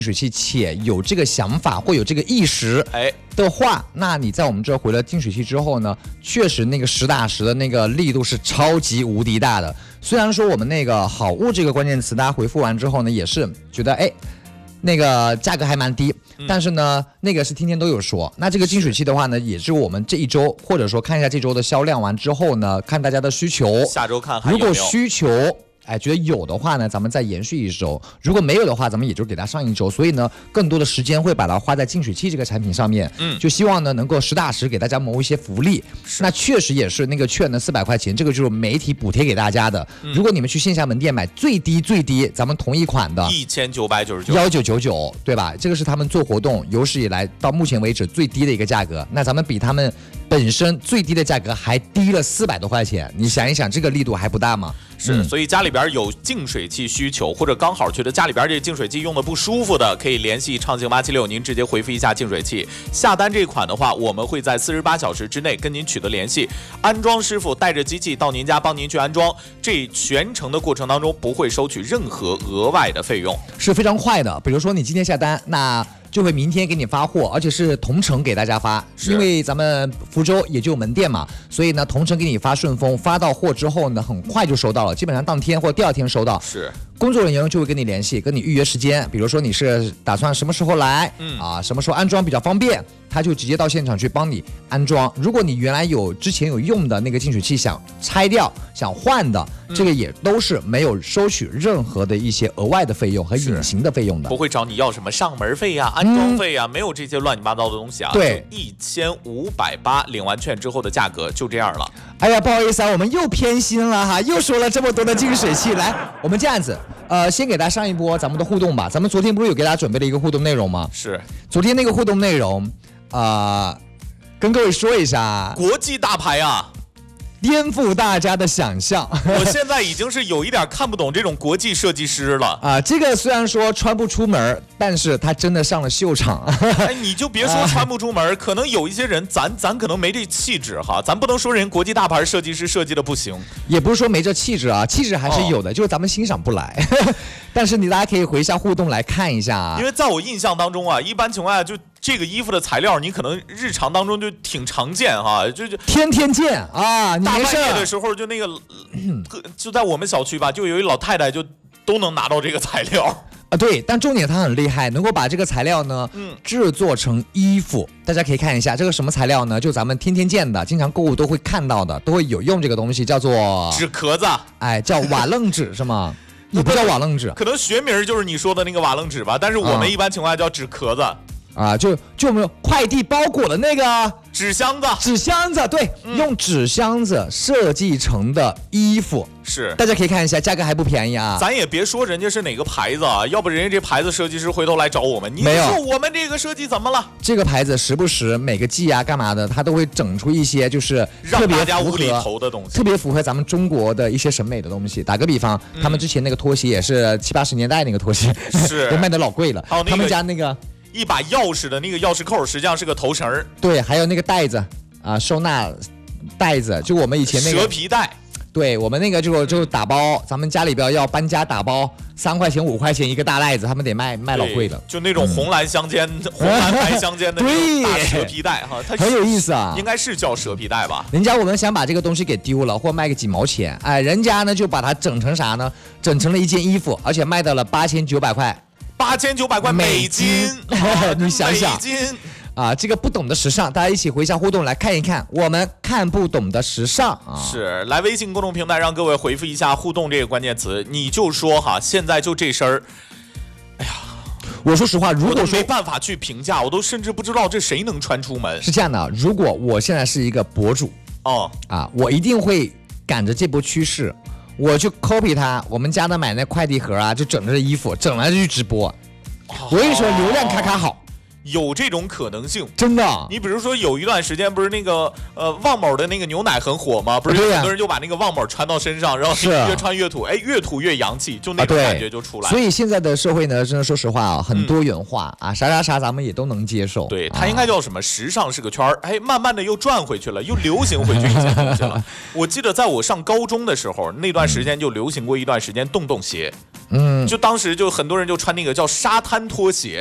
水器且有这个想法或有这个意识的话，那你在我们这回了净水器之后呢，确实那个实打实的那个力度是超级无敌大的。虽然说我们那个好物这个关键词大家回复完之后呢，也是觉得那个价格还蛮低，但是呢，那个是天天都有说。那这个净水器的话呢，也是我们这一周或者说看一下这周的销量完之后呢，看大家的需求， 下周看还有没有。 如果需求觉得有的话呢，咱们再延续一周；如果没有的话，咱们也就给它上一周。所以呢，更多的时间会把它花在净水器这个产品上面。就希望呢能够实打实给大家谋一些福利。那确实也是那个券呢400块钱，这个就是媒体补贴给大家的。如果你们去线下门店买最低，咱们同一款的1999，对吧？这个是他们做活动有史以来到目前为止最低的一个价格。那咱们比他们本身最低的价格还低了400多块钱，你想一想，这个力度还不大吗？ 是，所以家里边有净水器需求，或者刚好觉得家里边这净水器用的不舒服的，可以联系畅行876，您直接回复一下净水器下单这款的话，我们会在48小时之内跟您取得联系，安装师傅带着机器到您家帮您去安装，这全程的过程当中不会收取任何额外的费用， 是非常快的。比如说你今天下单，那就会明天给你发货，而且是同城给大家发，因为咱们福州也就有门店嘛，所以呢同城给你发顺丰，发到货之后呢很快就收到了，基本上当天或第二天收到。 是。 工作人员就会跟你联系，跟你预约时间，比如说你是打算什么时候来，什么时候安装比较方便，他就直接到现场去帮你安装。如果你原来之前有用的那个净水器想拆掉、想换的，这个也都是没有收取任何的一些额外的费用和隐形的费用的， 不会找你要什么上门费呀、安装费呀，没有这些乱七八糟的东西啊。 对 ，1580领完券之后的价格就这样了。 哎呀，不好意思啊，我们又偏心了哈，又说了这么多的净水器。来，我们这样子，先给大家上一波咱们的互动吧。咱们昨天不是有给大家准备了一个互动内容吗？ 是， 昨天那个互动内容，跟各位说一下， 国际大牌啊。 颠覆大家的想象， 我现在已经是有一点看不懂这种国际设计师了啊！这个虽然说穿不出门，但是他真的上了秀场。 哎，你就别说穿不出门，可能有一些人，咱可能没这气质哈，咱不能说人国际大牌设计师设计的不行， 也不是说没这气质啊，气质还是有的，就是咱们欣赏不来。但是大家可以回一下互动来看一下啊， 因为在我印象当中啊，一般情况下就这个衣服的材料，你可能日常当中就挺常见哈，就天天见啊。 大半夜的时候就那个，就在我们小区吧，就有一老太太就都能拿到这个材料啊。对，但重点它很厉害，能够把这个材料呢，制作成衣服。大家可以看一下这个什么材料呢？就咱们天天见的，经常购物都会看到的，都会有用这个东西，叫做纸壳子。 哎，叫瓦楞纸是吗？也不叫瓦楞纸， 可能学名就是你说的那个瓦楞纸吧，但是我们一般情况下叫纸壳子。 啊，就我们快递包裹的那个纸箱子， 对，用纸箱子设计成的衣服， 是， 大家可以看一下，价格还不便宜啊。 咱也别说人家是哪个牌子啊，要不人家这牌子设计师回头来找我们，你说我们这个设计怎么了？ 这个牌子时不时每个季啊干嘛的，他都会整出一些就是特别让大家无厘头的东西， 特别符合咱们中国的一些审美的东西。打个比方，他们之前那个拖鞋也是70、80年代那个拖鞋， 是都卖得老贵了。他们家那个。 一把钥匙的那个钥匙扣，实际上是个头绳。 对，还有那个袋子啊，收纳袋子，就我们以前那个蛇皮袋。 对，我们那个就打包，咱们家里边要搬家打包，3块钱5块钱一个大袋子，他们得卖老贵了。 就那种红蓝相间、红蓝白相间的那种大蛇皮袋哈，它很有意思啊。 应该是叫蛇皮袋吧？ 人家我们想把这个东西给丢了，或卖个几毛钱，哎，人家呢就把它整成啥呢？整成了一件衣服，而且卖到了8900块。 8900块美金， 你想想美金啊，这个不懂的时尚，大家一起回一下互动来看一看，我们看不懂的时尚啊。 是，来微信公众平台让各位回复一下互动这个关键词，你就说哈，现在就这身儿，哎呀， 我说实话，如果说没办法去评价，我都甚至不知道这谁能穿出门。 是这样的，如果我现在是一个博主我一定会赶着这波趋势。我就 copy 他，我们家的买那快递盒啊，就整着衣服，整来就去直播。我跟你说，流量咔咔好， 有这种可能性， 真的。 你比如说有一段时间不是那个旺某的那个牛奶很火吗？不是有很多人就把那个旺某穿到身上，然后越穿越土，哎，越土越洋气，就那种感觉就出来。 所以现在的社会呢，真的说实话啊，很多元化啊，啥咱们也都能接受。 对，它应该叫什么？时尚是个圈儿，哎，慢慢的又转回去了，又流行回去一些东西了。我记得在我上高中的时候，那段时间就流行过一段时间洞洞鞋。 就当时就很多人就穿那个叫沙滩拖鞋。